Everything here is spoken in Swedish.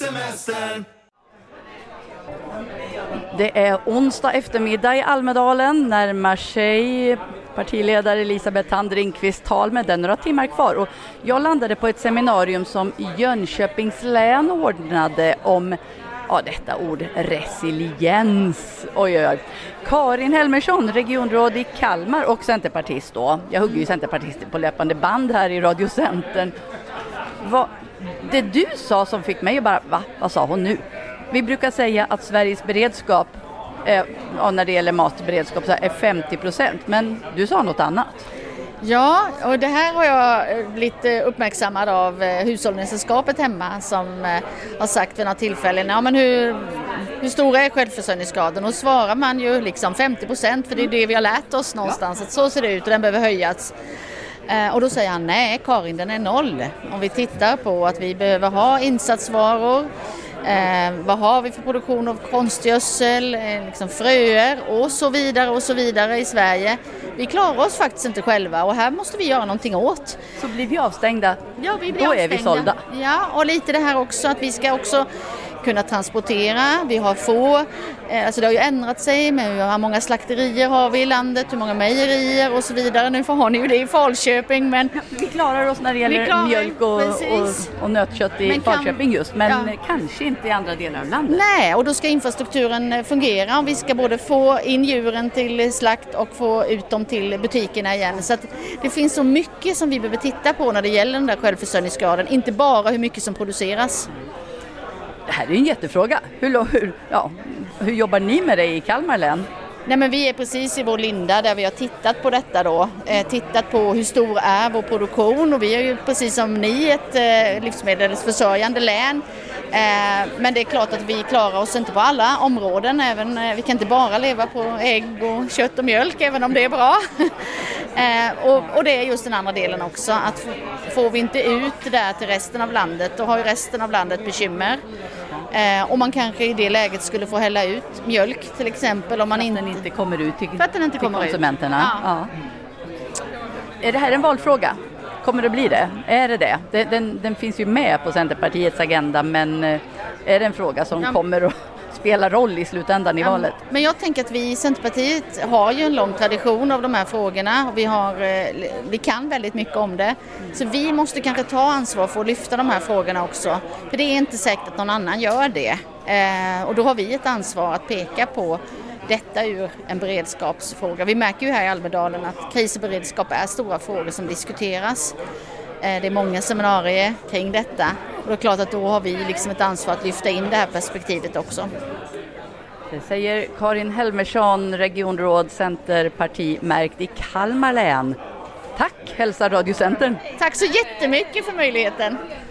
semestern. Det är onsdag eftermiddag i Almedalen, närmar sig partiledare Elisabeth Thand Ringqvist tal med den några timmar kvar. Och jag landade på ett seminarium som Jönköpings län ordnade om detta ord resiliens. Oj. Karin Helmersson, regionråd i Kalmar och centerpartist då. Jag hugger ju centerpartister på löpande band här i Radiocentern. Det du sa som fick mig att bara, vad sa hon nu? Vi brukar säga att Sveriges beredskap när det gäller matberedskap så är 50%, men du sa något annat. Ja, och det här har jag blivit uppmärksammad av Hushållningssällskapet hemma som har sagt vid några tillfällen, ja men hur stora är självförsörjningsgraden? Och svarar man ju liksom 50%, för det är det vi har lärt oss någonstans, att så ser det ut och den behöver höjas. Och då säger han, nej Karin, den är 0. Om vi tittar på att vi behöver ha insatsvaror, vad har vi för produktion av konstgödsel, liksom fröer och så vidare i Sverige. Vi klarar oss faktiskt inte själva och här måste vi göra någonting åt. Så blir vi avstängda, ja, vi blir då avstängda. Är vi sålda. Ja, och lite det här också att vi ska också kunna transportera. Vi har alltså det har ju ändrat sig med hur många slakterier har vi i landet, hur många mejerier och så vidare. Nu har ni ju det i Falköping, men vi klarar oss när det gäller mjölk och nötkött i Falköping just, men kanske inte i andra delar av landet. Nej, och då ska infrastrukturen fungera. Vi ska både få in djuren till slakt och få ut dem till butikerna igen. Så att det finns så mycket som vi behöver titta på när det gäller den där självförsörjningsgraden, inte bara hur mycket som produceras. Det här är en jättefråga. Hur jobbar ni med det i Kalmar län? Nej, men vi är precis i vår linda där vi har tittat på detta då. Tittat på hur stor är vår produktion, och vi är ju precis som ni ett livsmedelsförsörjande län. Men det är klart att vi klarar oss inte på alla områden. Vi kan inte bara leva på ägg och kött och mjölk, även om det är bra. Och det är just den andra delen också, att får vi inte ut det där till resten av landet, då har ju resten av landet bekymmer. Och man kanske i det läget skulle få hälla ut mjölk till exempel om man inte kommer ut till konsumenterna. Ja. Är det här en valfråga? Kommer det bli det? Är det? Den finns ju med på Centerpartiets agenda, men är det en fråga som kommer att spela roll i slutändan i valet? Men jag tänker att vi i Centerpartiet har ju en lång tradition av de här frågorna, och vi kan väldigt mycket om det. Så vi måste kanske ta ansvar för att lyfta de här frågorna också. För det är inte säkert att någon annan gör det. Och då har vi ett ansvar att peka på detta ur en beredskapsfråga. Vi märker ju här i Almedalen att kris och beredskap är stora frågor som diskuteras. Det är många seminarier kring detta. Och det är klart att då har vi liksom ett ansvar att lyfta in det här perspektivet också. Det säger Karin Helmersson, regionråd Centerpartimärkt i Kalmar län. Tack, hälsar Radiocentern. Tack så jättemycket för möjligheten.